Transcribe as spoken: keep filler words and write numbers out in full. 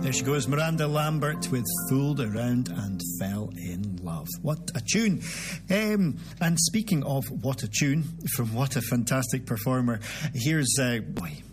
There she goes, Miranda Lambert with Fooled Around and Fell in Love. What a tune. Um, and speaking of what a tune, from what a fantastic performer, here's, uh, boy,